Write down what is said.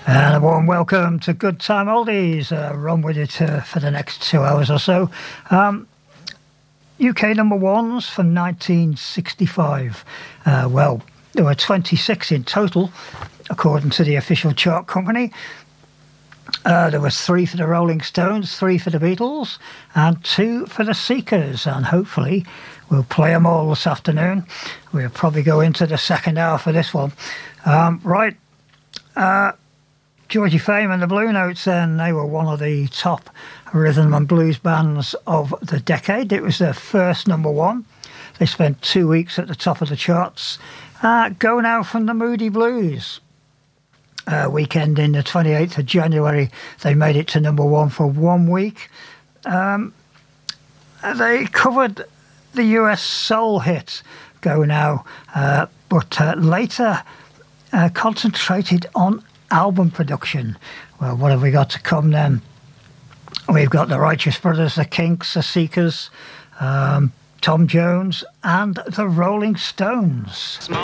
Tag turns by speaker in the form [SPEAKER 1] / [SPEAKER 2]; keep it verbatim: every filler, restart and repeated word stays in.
[SPEAKER 1] And a warm welcome to Good Time Oldies. Uh, run with it uh, for the next two hours or so. Um, U K number ones from nineteen sixty-five. Uh, well, there were twenty-six in total, according to the official chart company. Uh, there was three for the Rolling Stones, three for the Beatles, and two for the Seekers. And hopefully we'll play them all this afternoon. We'll probably go into the second half of this one. Um, right. Uh, Georgie Fame and the Blue Notes, then, they were one of the top rhythm and blues bands of the decade. It was their first number one. They spent two weeks at the top of the charts. Uh, Go Now from the Moody Blues. Uh, weekend in the twenty-eighth of January, they made it to number one for one week. Um, they covered the U S soul hit Go Now, uh, but uh, later uh, concentrated on album production. Well, what have we got to come then? We've got the Righteous Brothers, the Kinks, the Seekers, um, Tom Jones, and the Rolling Stones.
[SPEAKER 2] Small